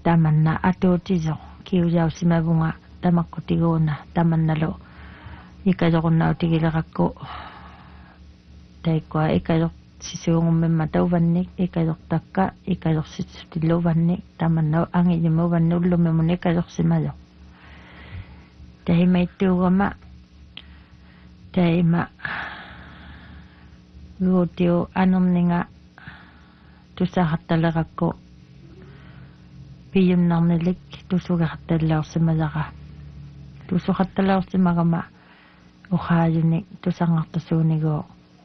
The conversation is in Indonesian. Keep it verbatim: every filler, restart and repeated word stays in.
tamanna atuutiso kiujaussimavunga tamaqqutigoona tamannalo ikajoqunnautigileqakku taikua ikajoq sisuungummimma tauvannik ikajoqtakka ikajoqsitsutilluvannik tamanna angijimuvanni ullummimun ikajoqsimajo tahimaittuugama taima luutiu anumninga tusaqattaleqakku piyunnarnilik tusuqartallaorsimajaqa tusuqartallaorsimagama uqaayunik tusangartasuunigoo